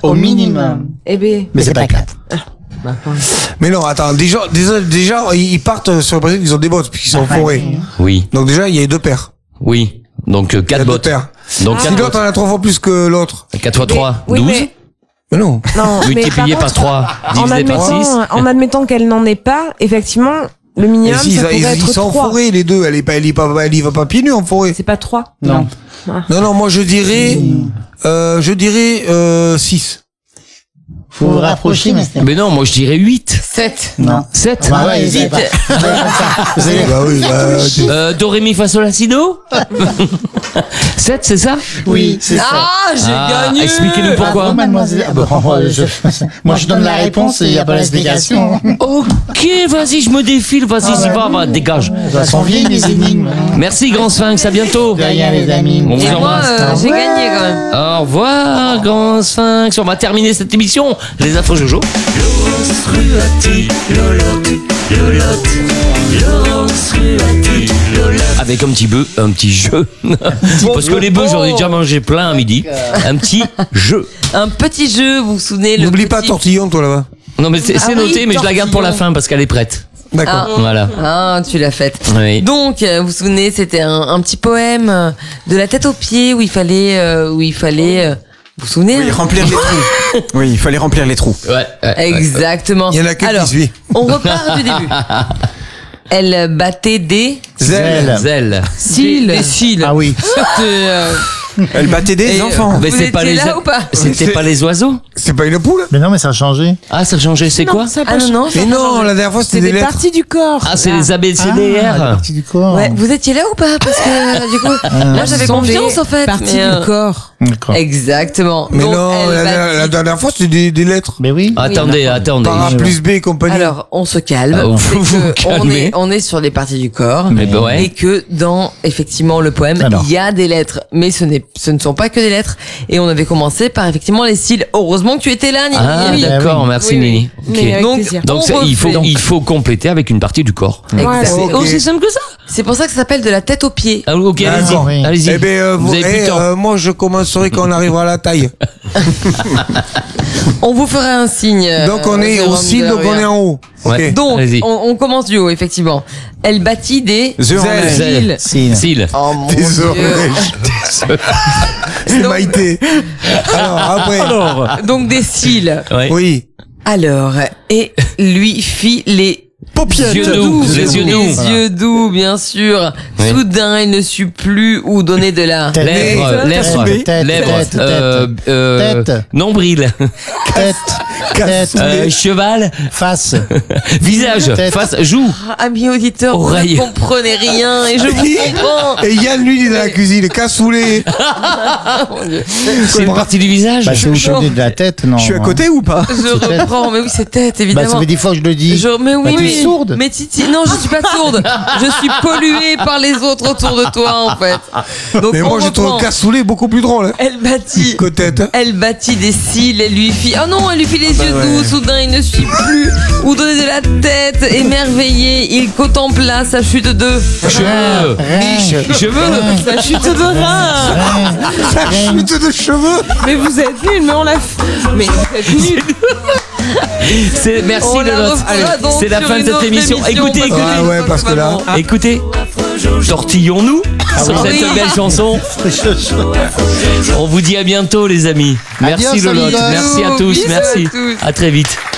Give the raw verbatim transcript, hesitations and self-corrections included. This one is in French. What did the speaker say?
Au minimum. Eh ben. Mais c'est pas quatre. Mais non, attends, déjà, déjà, déjà, ils partent sur le principe qu'ils ont des bottes, puisqu'ils sont en forêt. Oui. Donc déjà, il y a deux paires. Oui. Donc, euh, Il y a quatre deux bottes. paires. Donc, Si quatre l'autre bottes. en a trois fois plus que l'autre. quatre fois trois, Oui, douze. mais- Mais non. Non, mais Multiplié par par contre, trois, en divisé par six. admettant, en admettant qu'elle n'en ait pas, effectivement, le Mais minimum, si, ça ils, pourrait ils, être ils sont en trois. forêt, les deux. Elle est pas, elle y pas, elle y va pas pieds nus en forêt. C'est pas trois. Non. Non, non, moi, je dirais, euh, je dirais, euh, six. Faut vous rapprocher, mais c'est... Mais non, moi je dirais huit. sept. Non. sept. Bah ouais, vous avez pas- vous avez comme ça. Vous avez- Bah oui, bah, tu- Euh, do, ré, mi, fa, sol, la, si, do. sept, c'est ça? Oui, c'est ça. Ah, j'ai Ah, gagné. expliquez-nous pourquoi. Bravo, mademoiselle. Ah, bon, je- moi, je donne la réponse et il n'y a pas l'explication. Ok, vas-y, je me défile, vas-y, c'est pas, va, dégage. Ça sont vieilles, les énigmes. Merci, Grand Sphinx, à bientôt. De rien, les amis. On vous Et moi, embrasse. euh, j'ai gagné quand même. Au revoir, Grand Sphinx. On va terminer cette émission. Les infos Jojo. Avec un petit bœuf, un petit jeu. Parce que les bœufs, j'en ai déjà mangé plein à midi. Un petit jeu. Un petit jeu, vous vous souvenez le N'oublie petit... pas tortillon, toi, là-bas. Non, mais c'est Ah c'est oui, noté, mais je la garde pour la fin parce qu'elle est prête. D'accord. Voilà. Ah, tu l'as faite. Oui. Donc, euh, vous vous souvenez, c'était un, un petit poème euh, de la tête aux pieds où il fallait, euh, où il fallait, euh, vous vous souvenez Oui, hein remplir les trous. Oui, il fallait remplir les trous. Ouais. ouais, ouais. Exactement. Il y en a qu'un Alors, qui suit. on repart du début. Elle battait des Zèle. Zèle. cils. Des cils. Ah oui. C'était, euh, Elle battait des et, euh, enfants. Mais Vous c'est pas étiez les là ou pas C'était C'est- pas les oiseaux? C'est pas une poule? Mais non, mais ça a changé. Ah, ça a changé, c'est quoi? Ah non, non. ça Mais a pas non, changé. la dernière fois, c'était C'est des des lettres. parties du corps. Ah, c'est les A B C D Ah, la R. partie du corps. Ouais, vous étiez là ou pas? Parce que, euh, du coup, moi j'avais sont confiance des en fait. parties mais, euh, du corps. D'accord. Exactement. Mais Donc, non, elle la, la- battit- la dernière fois, c'était des, des lettres. Mais oui. Attendez, attendez. Par A plus B et compagnie. Alors, on se calme. Ah, vous C'est vous que on calmez. est, on est sur les parties du corps. Mais bah ouais. Et que dans, effectivement, le poème, Alors. il y a des lettres. Mais ce n'est, ce ne sont pas que des lettres. Et on avait commencé par, effectivement, les cils. Heureusement que tu étais là, Nini. Ah, Oui. d'accord, oui. merci Oui, oui. Nini. Ok. Mais avec Donc, plaisir. Donc on c'est- il faut refait. il faut compléter avec une partie du corps. Exactement. Ok. Oh, c'est simple que ça. C'est pour ça que ça s'appelle de la tête aux pieds. Ah, ok, D'accord, allez-y. oui. Allez-y. Eh ben, euh, vous vous- avez plus eh, de temps. euh, moi, je commencerai quand on arrivera à la taille. On vous fera un signe. euh, Donc, on est Jérôme au cil, donc on est en haut. Ouais. Ok. Donc, Allez-y. on, on commence du haut, effectivement. Elle bâtit des The en Zèle. neige. Zèle. cils. Si. Cils. Oh mon Des Dieu. oreilles. C'est Donc- Maïté. Alors, après. Alors. Donc des cils. Ouais. Oui. Alors, et lui fit les Paupiètes. Yeux doux, les yeux les doux. yeux doux, bien sûr. Oui. Soudain, il ne sut plus où donner de la... Tête. Lèvres, Tête. lèvres, Tête. Tête. lèvres, Tête. euh, euh, Tête. nombril, Tête. Tête. euh, cheval, Face. visage, Tête. face, joue. Ah, amis auditeurs, Oreille. vous ne comprenez rien et je vous comprends. Et Yann, lui, il est dans la cuisine, cassoulet. C'est une partie du visage. Bah, c'est où je Non. dis de la tête, non. Je suis à côté ou pas? Je C'est tête. reprends, mais oui, c'est tête, Bah, ça évidemment. fait dix fois que je le dis. Je, mais oui, Bah, tu es oui. sourde. Mais Titi, non, je suis pas sourde. Je suis polluée par les autres autour de toi, en fait. Donc, Mais on moi, je reprend. trouve cassoulet beaucoup plus drôle. Hein. Elle bâtit. Côte-tête. Elle bâtit des cils, elle lui fit... Oh non, elle lui fit les yeux doux, soudain il ne suit plus où donner de la tête. Émerveillé, il contempla sa chute de... Cheveux, Rien. cheveux. Sa chute de rein. La chute de cheveux. Mais vous êtes nuls, mais on l'a fait. Mais vous êtes nuls. C'est merci On le la note. refera donc C'est la sur fin de une cette autre émission. émission, Écoutez, parce que écoutez. Ah ouais, parce que là- Ah. Écoutez, tortillons-nous sur oui. cette belle chanson. On vous dit à bientôt les amis. Merci Adios, Lolotte, amigos. merci à tous, Bisous à merci. tous. À très vite.